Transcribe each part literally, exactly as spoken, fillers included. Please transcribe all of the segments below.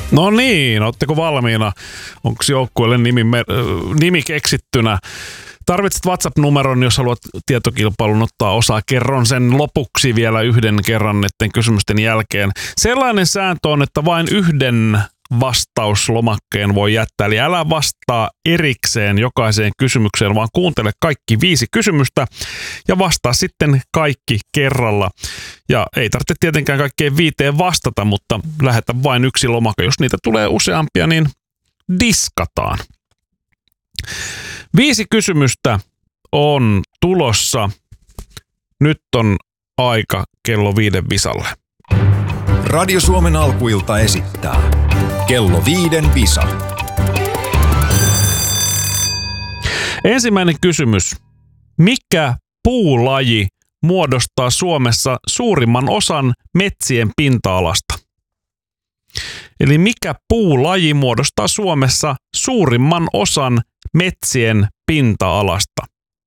No niin, ootteko valmiina? Onko joukkueelle nimi, nimi keksittynä? Tarvitset WhatsApp-numeron, jos haluat tietokilpailun ottaa osaa. Kerron sen lopuksi vielä yhden kerran näiden kysymysten jälkeen. Sellainen sääntö on, että vain yhden vastauslomakkeen voi jättää. Eli älä vastaa erikseen jokaiseen kysymykseen, vaan kuuntele kaikki viisi kysymystä ja vastaa sitten kaikki kerralla. Ja ei tarvitse tietenkään kaikkeen viiteen vastata, mutta lähetä vain yksi lomakka. Jos niitä tulee useampia, niin diskataan. Viisi kysymystä on tulossa. Nyt on aika kello viiden visalle. Radio Suomen alkuilta esittää kello viiden visa. Ensimmäinen kysymys. Mikä puulaji muodostaa Suomessa suurimman osan metsien pinta-alasta? Eli mikä puulaji muodostaa Suomessa suurimman osan metsien pinta-alasta?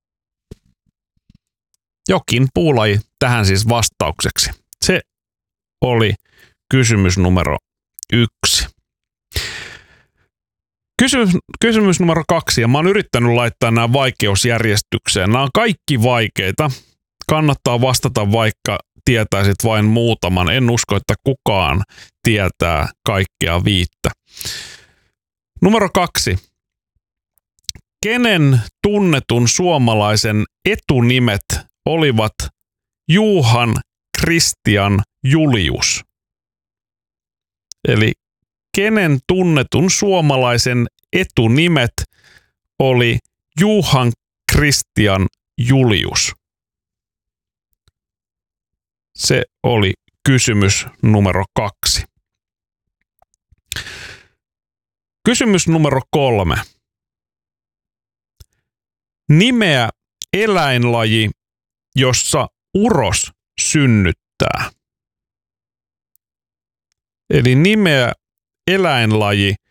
Jokin puulaji tähän siis vastaukseksi. Se oli kysymys numero yksi. Kysymys, kysymys numero kaksi, ja mä oon yrittänyt laittaa nämä vaikeusjärjestykseen. Nämä on kaikki vaikeita. Kannattaa vastata, vaikka tietäisit vain muutaman. En usko, että kukaan tietää kaikkea viittä. Numero kaksi. Kenen tunnetun suomalaisen etunimet olivat Johan Christian Julius? Eli kenen tunnetun suomalaisen etunimet oli Johan Christian Julius? Se oli kysymys numero kaksi. Kysymys numero kolme. Nimeä eläinlaji, jossa uros synnyttää. Eli nimeä eläinlaji,